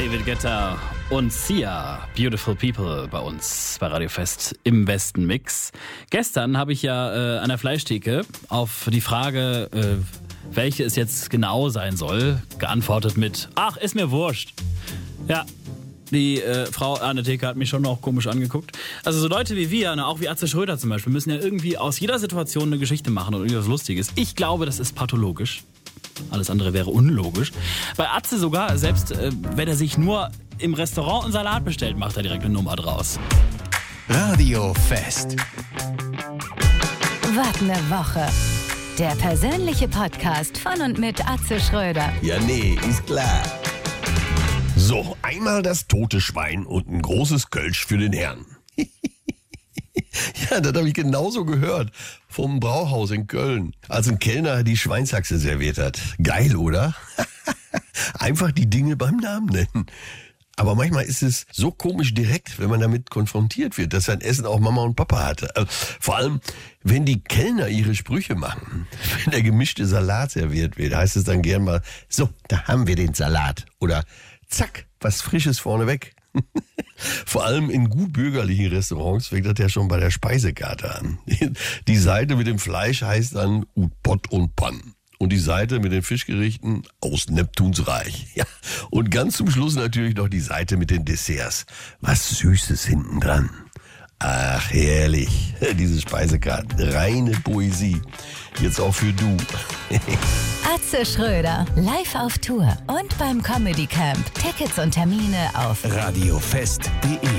David Guetta und Sia, Beautiful People, bei uns bei Radio Fest im Westen Mix. Gestern habe ich ja an der Fleischtheke auf die Frage, welche es jetzt genau sein soll, geantwortet mit: Ach, ist mir wurscht. Ja, die Frau an der Theke hat mich schon auch komisch angeguckt. Also so Leute wie wir, auch wie Atze Schröder zum Beispiel, müssen ja irgendwie aus jeder Situation eine Geschichte machen oder irgendwas Lustiges. Ich glaube, das ist pathologisch. Alles andere wäre unlogisch. Bei Atze sogar, selbst wenn er sich nur im Restaurant einen Salat bestellt, macht er direkt eine Nummer draus. Radio Fest. Was ne Woche. Der persönliche Podcast von und mit Atze Schröder. Ja, nee, ist klar. So, einmal das tote Schwein und ein großes Kölsch für den Herrn. Ja, das habe ich genauso gehört vom Brauhaus in Köln, als ein Kellner die Schweinshaxe serviert hat. Geil, oder? Einfach die Dinge beim Namen nennen. Aber manchmal ist es so komisch direkt, wenn man damit konfrontiert wird, dass sein Essen auch Mama und Papa hatte. Vor allem, wenn die Kellner ihre Sprüche machen. Wenn der gemischte Salat serviert wird, heißt es dann gern mal: So, da haben wir den Salat. Oder zack, was Frisches vorneweg. Vor allem in gut bürgerlichen Restaurants fängt das ja schon bei der Speisekarte an. Die Seite mit dem Fleisch heißt dann Ut Pott und Pann. Und die Seite mit den Fischgerichten aus Neptuns Reich. Ja. Und ganz zum Schluss natürlich noch die Seite mit den Desserts. Was Süßes hinten dran. Ach, herrlich. Diese Speisekarte. Reine Poesie. Jetzt auch für du. Atze Schröder, live auf Tour und beim Comedy Camp. Tickets und Termine auf radiofest.de